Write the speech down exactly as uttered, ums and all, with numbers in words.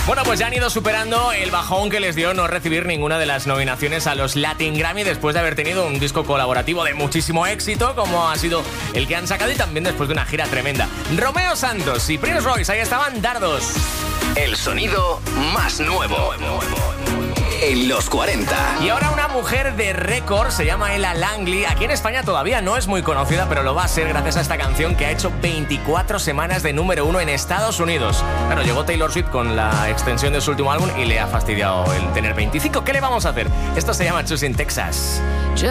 Bueno, pues ya han ido superando el bajón que les dio no recibir ninguna de las nominaciones a los Latin Grammy después de haber tenido un disco colaborativo de muchísimo éxito, como ha sido el que han sacado, y también después de una gira tremenda. Romeo Santos y Prince Royce, ahí estaban, Dardos. El sonido más nuevo en los cuarenta. Y ahora una mujer de récord, se llama Ella Langley. Aquí en España todavía no es muy conocida, pero lo va a ser gracias a esta canción que ha hecho veinticuatro semanas de número uno en Estados Unidos. Claro, llegó Taylor Swift con la extensión de su último álbum y le ha fastidiado el tener veinticinco. ¿Qué le vamos a hacer? Esto se llama Choosing Texas.